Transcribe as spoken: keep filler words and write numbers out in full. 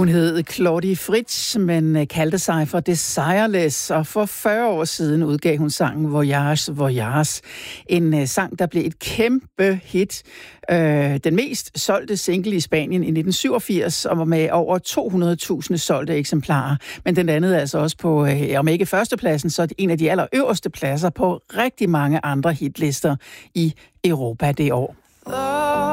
Hun hed Claudie Fritz, men kaldte sig for Desireless, og for fyrre år siden udgav hun sangen Voyage, Voyage. En sang, der blev et kæmpe hit. Øh, den mest solgte single i Spanien i nitten syvogfirs, og med over to hundrede tusind solgte eksemplarer. Men den landede altså også på, øh, om ikke førstepladsen, så en af de allerøverste pladser på rigtig mange andre hitlister i Europa det år.